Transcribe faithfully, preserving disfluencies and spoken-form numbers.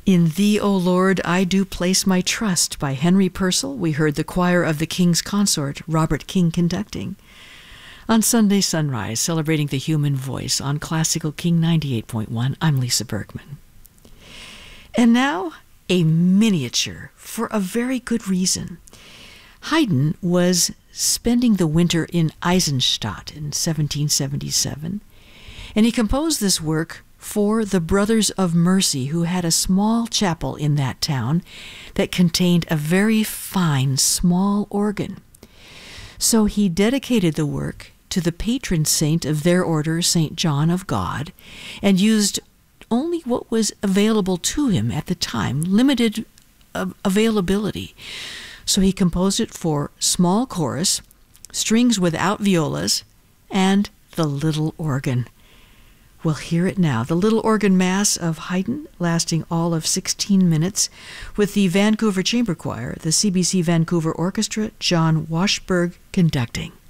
In Thee, O Lord, I do place my trust by Henry Purcell. We heard the choir of the King's Consort, Robert King, conducting. On Sunday Sunrise, celebrating the human voice on Classical King ninety-eight point one, I'm Lisa Bergman. And now, a miniature for a very good reason. Haydn was spending the winter in Eisenstadt in seventeen seventy-seven, and he composed this work for the Brothers of Mercy, who had a small chapel in that town that contained a very fine small organ. So he dedicated the work to the patron saint of their order, Saint John of God, and used only what was available to him at the time, limited uh, availability. So he composed it for small chorus, strings without violas, and the little organ. We'll hear it now, the Little Organ Mass of Haydn, lasting all of sixteen minutes, with the Vancouver Chamber Choir, the C B C Vancouver Orchestra, John Washburg conducting.